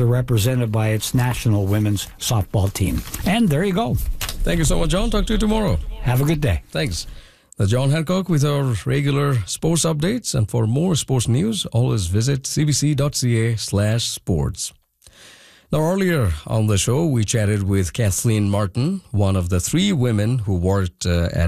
represented by its national women's softball team. And there you go. Thank you so much, John. Talk to you tomorrow. Have a good day. Thanks. That's John Hancock with our regular sports updates. And for more sports news, always visit cbc.ca/sports. Now, earlier on the show, we chatted with Kathleen Martin, one of the 3 women who worked at